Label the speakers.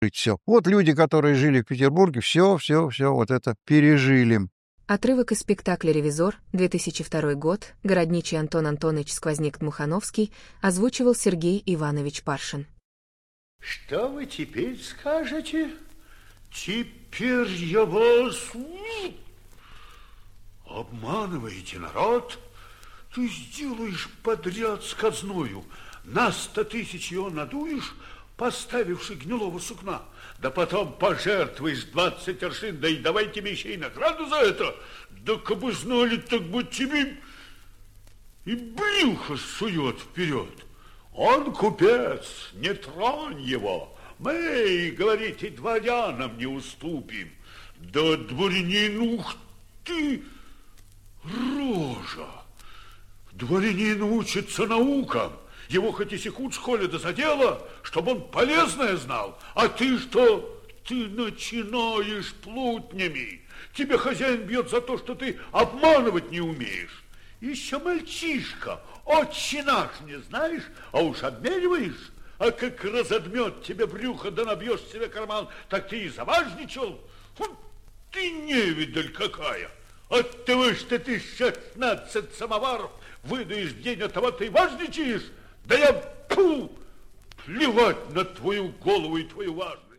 Speaker 1: все. Вот люди, которые жили в Петербурге, все вот это пережили.
Speaker 2: Отрывок из спектакля «Ревизор», 2002 год, городничий Антон Антонович Сквозняк-Дмухановский, озвучивал Сергей Иванович Паршин.
Speaker 3: Что вы теперь скажете? Теперь я вас... Обманываете народ? Ты сделаешь подряд с казною. На 100 тысяч его надуешь, поставивши гнилого сукна. Да потом пожертвуешь 20 аршин, да и давай тебе еще и награду за это. Да кабы знали, так бы тебе и брюхо сует вперед. Он купец, не тронь его. Мы, говорите, дворянам не уступим. Да дворянин, ух ты, рожа. Дворянин учится наукам. Его хоть и секут в школе, да за дело, чтобы он полезное знал. А ты что? Ты начинаешь плутнями. Тебе хозяин бьет за то, что ты обманывать не умеешь. Еще мальчишка, отче наш не знаешь, а уж обмериваешь. А как разодмет тебе брюхо, да набьешь себе карман, так ты и заважничал. Вот ты невидаль какая. От того, что ты 16 самоваров выдаешь в день, от того ты важничаешь. Да я плевать на твою голову и твою важность.